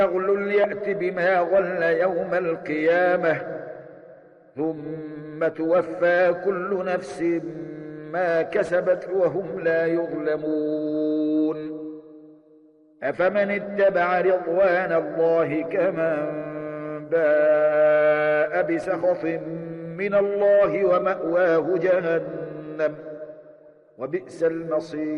يغل يأت بما غل يوم القيامة ثم توفى كل نفس ما كسبت وهم لا يظلمون. أفمن اتبع رضوان الله كمن باء بسخط من الله ومأواه جهنم وبئس المصير.